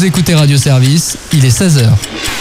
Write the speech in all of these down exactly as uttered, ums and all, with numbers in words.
Vous écoutez Radio Service, il est seize heures.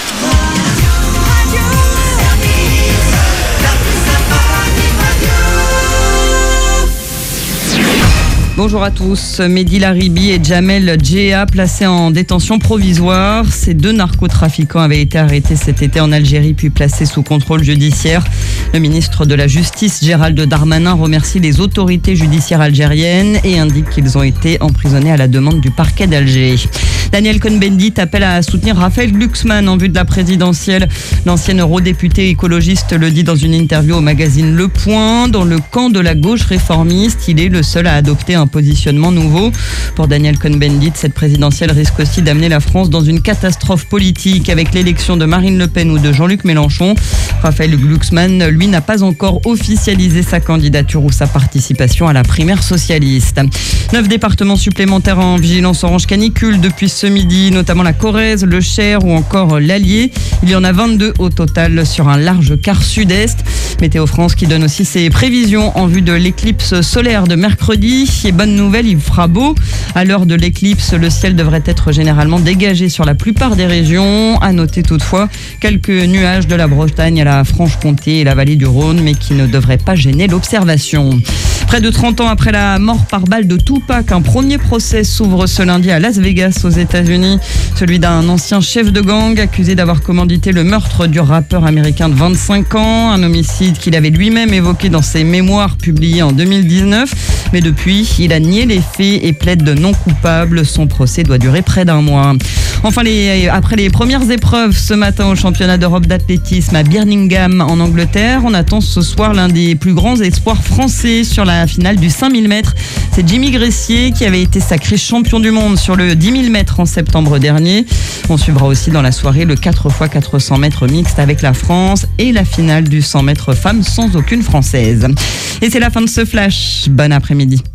Bonjour à tous. Mehdi Laribi et Jamel Djea placés en détention provisoire. Ces deux narcotrafiquants avaient été arrêtés cet été en Algérie puis placés sous contrôle judiciaire. Le ministre de la Justice, Gérald Darmanin, remercie les autorités judiciaires algériennes et indique qu'ils ont été emprisonnés à la demande du parquet d'Alger. Daniel Cohn-Bendit appelle à soutenir Raphaël Glucksmann en vue de la présidentielle. L'ancien eurodéputé écologiste le dit dans une interview au magazine Le Point. Dans le camp de la gauche réformiste, il est le seul à adopter un positionnement nouveau. Pour Daniel Cohn-Bendit, cette présidentielle risque aussi d'amener la France dans une catastrophe politique avec l'élection de Marine Le Pen ou de Jean-Luc Mélenchon. Raphaël Glucksmann, lui, n'a pas encore officialisé sa candidature ou sa participation à la primaire socialiste. Neuf départements supplémentaires en vigilance orange canicule depuis ce midi, notamment la Corrèze, le Cher ou encore l'Allier. Il y en a vingt-deux au total sur un large quart sud-est. Météo France qui donne aussi ses prévisions en vue de l'éclipse solaire de mercredi. Et bonne nouvelle, il fera beau. À l'heure de l'éclipse, le ciel devrait être généralement dégagé sur la plupart des régions. À noter toutefois quelques nuages de la Bretagne à la Franche-Comté et la vallée du Rhône, mais qui ne devraient pas gêner l'observation. Près de trente ans après la mort par balle de Tupac, un premier procès s'ouvre ce lundi à Las Vegas aux États-Unis. Celui d'un ancien chef de gang accusé d'avoir commandité le meurtre du rappeur américain de vingt-cinq ans. Un homicide qu'il avait lui-même évoqué dans ses mémoires publiés en deux mille dix-neuf. Mais depuis, il a nié les faits et plaide de non coupable. Son procès doit durer près d'un mois. Enfin, les, après les premières épreuves ce matin au championnat d'Europe d'athlétisme à Birmingham en Angleterre, on attend ce soir l'un des plus grands espoirs français sur la finale du cinq mille mètres. C'est Jimmy Gressier qui avait été sacré champion du monde sur le dix mille mètres en septembre dernier. On suivra aussi dans la soirée le quatre fois quatre cents mètres mixte avec la France et la finale du cent mètres femmes sans aucune française. Et c'est la fin de ce flash. Bon après-midi.